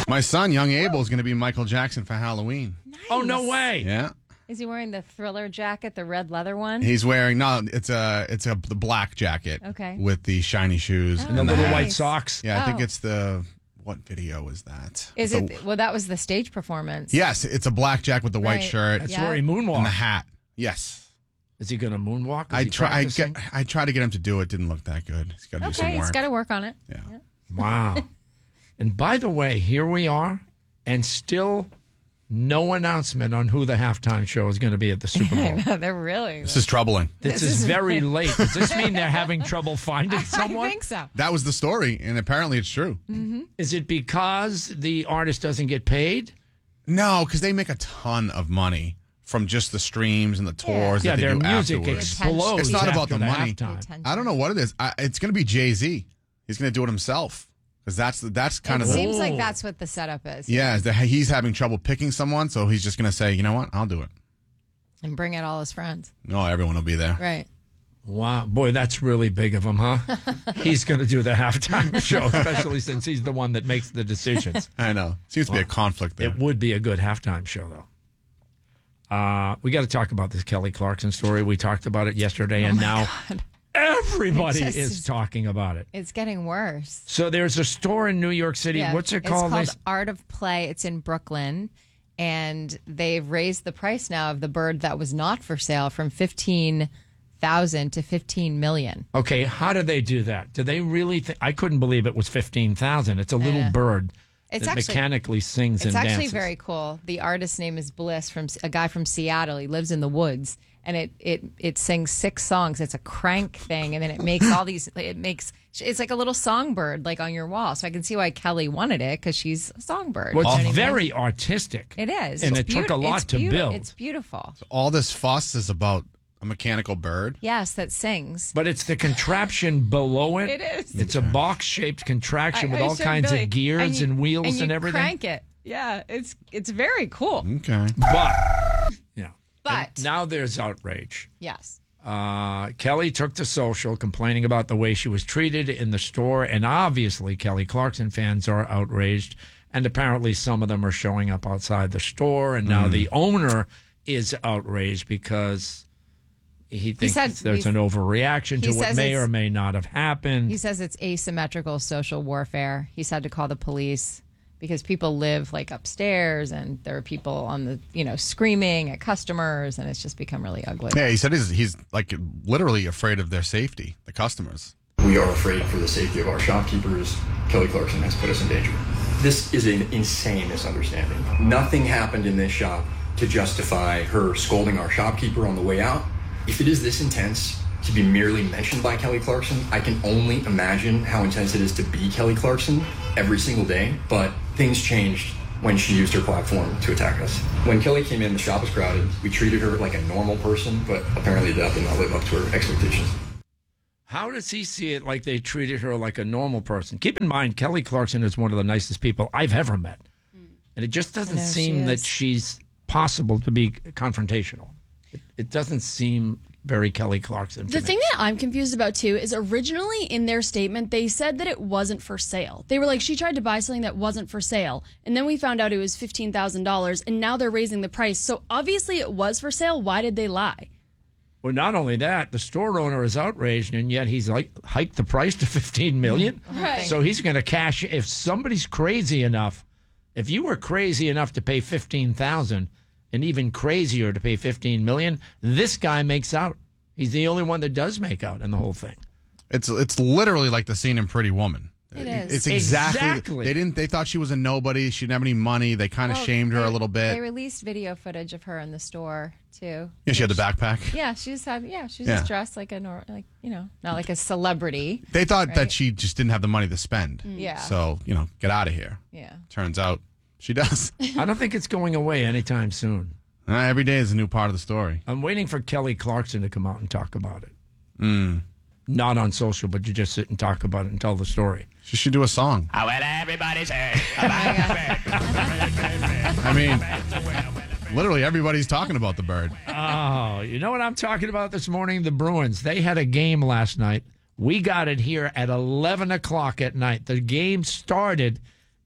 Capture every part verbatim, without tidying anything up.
My son, young Abel, is going to be Michael Jackson for Halloween. Nice. Oh, no way. Yeah. Is he wearing the Thriller jacket, the red leather one? He's wearing, no, it's a it's a the black jacket. Okay. With the shiny shoes. Oh, And the the little hat. white socks. Yeah, I think Oh. it's the, what video is that? Is It's it? a- Well, that was the stage performance. yes, it's a black jacket with the white Right. shirt That's Yeah. where he and the moonwalked. hat. Yes. Is he going to moonwalk? Is I he try. I practicing? get. I tried to get him to do it. Didn't look that good. He's got to do some Okay, work. he's got to work on it. yeah. Wow. And by the way, here we are, and still no announcement on who the halftime show is going to be at the Super Bowl. No, they're really. This is troubling. This, This is is- very late. Does this mean they're having trouble finding someone? I think so. That was the story, and apparently it's true. Is it because the artist doesn't get paid? No, because they make a ton of money from just the streams and the tours Yeah, that they their do music afterwards. explodes. It's not about after the money. halftime. Attention. I don't know what it is. I, it's going to be Jay-Z. He's going to do it himself because that's that's kind It of the, seems like Oh. that's what the setup is. yeah. The, he's having trouble picking someone, so he's just going to say, you know what, I'll do it. And bring out all his friends. No, everyone will be there. Right. Wow, boy, that's really big of him, huh? He's going to do the halftime show, especially since he's the one that makes the decisions. I know. Seems to be a conflict there. It would be a good halftime show, though. Uh, we got to talk about this Kelly Clarkson story. We talked about it yesterday, and now everybody It just is is- talking about it. It's getting worse. So there's a store in New York City. Yeah, What's it called? It's called They- Art of Play. It's in Brooklyn. And they've raised the price now of the bird that was not for sale from fifteen thousand to fifteen million. Okay, how do they do that? Do they really think? I couldn't believe it was fifteen thousand. It's a little Yeah. bird It's that actually- mechanically sings It's and actually dances. very cool. The artist's name is Bliss, from a guy from Seattle. He lives in the woods, and it it it sings six songs. It's a crank thing, and then it makes all these. It makes it's like a little songbird, like on your wall. So I can see why Kelly wanted it because she's a songbird. Well, You know it's what I mean? very artistic. It is, and It's it took a beauti- lot it's to beauti- build. It's beautiful. All this fuss is about a mechanical bird. Yes, that sings. But it's the contraption below it. It is. It's a box-shaped contraption I- with I all showed kinds Billy. of gears and, you- wheels and, and, you everything. Crank it. Yeah, it's it's very cool. Okay. But yeah. But- And now there's outrage. Yes. Uh, Kelly took to social complaining about the way she was treated in the store, and obviously Kelly Clarkson fans are outraged, and apparently some of them are showing up outside the store, and now the owner is outraged because he thinks said- there's he- an overreaction to he what says may it's- or may not have happened. He says it's asymmetrical social warfare. He's had to call the police because people live like upstairs and there are people on the, you know, screaming at customers, and it's just become really ugly. Yeah, he said he's, he's like literally afraid of their safety, the customers. We are afraid for the safety of our shopkeepers. Kelly Clarkson has put us in danger. This is an insane misunderstanding. Nothing happened in this shop to justify her scolding our shopkeeper on the way out. If it is this intense to be merely mentioned by Kelly Clarkson, I can only imagine how intense it is to be Kelly Clarkson every single day. But things changed when she used her platform to attack us. When Kelly came in, the shop was crowded. We treated her like a normal person, but apparently that did not live up to her expectations. How does he see it like they treated her like a normal person? Keep in mind, Kelly Clarkson is one of the nicest people I've ever met. And it just doesn't I know, she seem that is. she's possible to be confrontational. It, it doesn't seem very Kelly Clarkson to The me. thing that I'm confused about too is originally in their statement they said that it wasn't for sale. They were like, she tried to buy something that wasn't for sale, and then we found out it was fifteen thousand dollars, and now they're raising the price. So obviously it was for sale. Why did they lie? Well, not only that, the store owner is outraged, and yet he's like hiked the price to fifteen million dollars. Right. So he's going to cash. If somebody's crazy enough, if you were crazy enough to pay fifteen thousand dollars, and even crazier to pay fifteen million dollars, this guy makes out. He's the only one that does make out in the whole thing. It's it's literally like the scene in Pretty Woman. It is. It's exactly, Exactly. They didn't. They thought she was a nobody. She didn't have any money. They kind of Well, shamed her they- a little bit. They released video footage of her in the store too. yeah, she had the backpack. Yeah, she just had. Yeah, she's Yeah. just dressed like a nor- like you know, not like a celebrity. They thought that Right. she just didn't have the money to spend. Yeah. So you know, get out of here. Yeah. Turns out she does. I don't think it's going away anytime soon. Uh, every day is a new part of the story. I'm waiting for Kelly Clarkson to come out and talk about it. Mm. Not on social, but you just sit and talk about it and tell the story. She should do a song. Oh, well, everybody's heard about I mean, literally everybody's talking about the bird. Oh, you know what I'm talking about this morning? The Bruins. They had a game last night. We got it here at eleven o'clock at night. The game started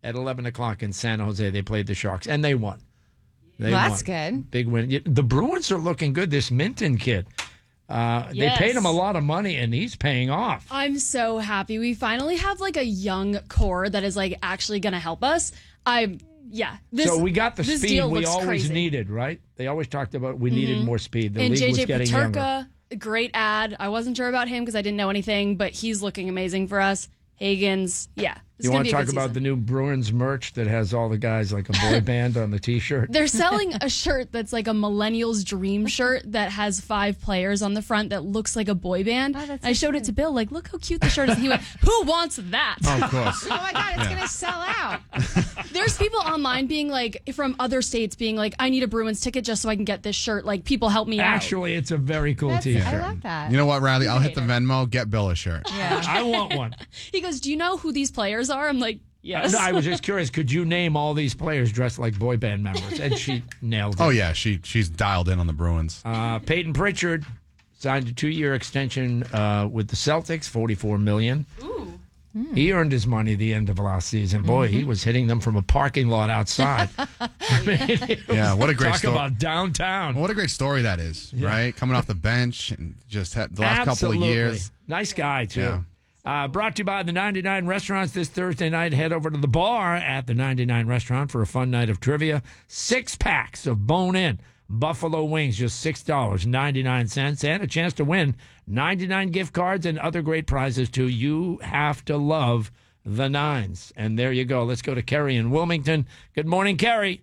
at eleven o'clock in San Jose. They played the Sharks, and they won. They Well, that's won. good. Big win. The Bruins are looking good. This Minton kid. Uh, Yes. They paid him a lot of money, and he's paying off. I'm so happy. We finally have like a young core that is like actually going to help us. I yeah. This, so we got the this speed deal we looks always crazy. needed, right? They always talked about we needed more speed. The And league J was J getting Peterka, younger. a great ad. I wasn't sure about him because I didn't know anything, but he's looking amazing for us. Hagens, yeah. It's You gonna want be to a talk good about season. the new Bruins merch that has all the guys like a boy band on the T-shirt? They're selling a shirt that's like a millennial's dream shirt that has five players on the front that looks like a boy band. Oh, that's I so showed it to Bill, like, look how cute the shirt is. And he went, who wants that? Oh, of course. Oh my God, it's gonna sell out. There's people online being like, from other states being like, I need a Bruins ticket just so I can get this shirt. Like, people help me out. Actually, it's a very cool That's, T-shirt. I love that. You know what, Riley? I'll hit the Venmo. Get Bill a shirt. Yeah. I want one. He goes, do you know who these players are? I'm like, yes. No, I was just curious. Could you name all these players dressed like boy band members? And she nailed it. Oh yeah, she she's dialed in on the Bruins. Uh, Peyton Pritchard signed a two-year extension uh, with the Celtics, forty-four million dollars. Ooh. He earned his money the end of last season. Boy, he was hitting them from a parking lot outside. I mean, it was- Yeah, what a great talk story. about downtown. What a great story that is, right? Coming off the bench and just had the last Absolutely. couple of years. Nice guy, too. Yeah. Uh, brought to you by the ninety-nine Restaurants this Thursday night. Head over to the bar at the ninety-nine Restaurant for a fun night of trivia. Six packs of bone-in buffalo wings, just six dollars and ninety-nine cents, and a chance to win ninety-nine gift cards and other great prizes, too. You have to love the Nines. And there you go. Let's go to Kerry in Wilmington. Good morning, Kerry.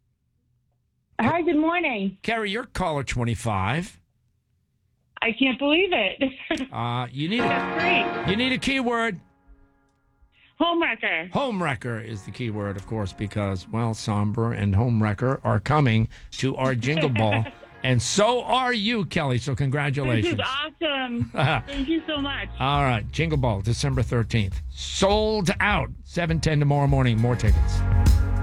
Hi, good morning. Kerry, you're caller twenty-five. I can't believe it. Uh, you need a, That's great. you need a keyword. Homewrecker. Homewrecker is the key word, of course, because, well, Somber and Homewrecker are coming to our Jingle Ball. And so are you, Kelly. So This congratulations. is awesome. Thank you so much. All right, Jingle Ball, December thirteenth. Sold out. seven ten tomorrow morning. More tickets.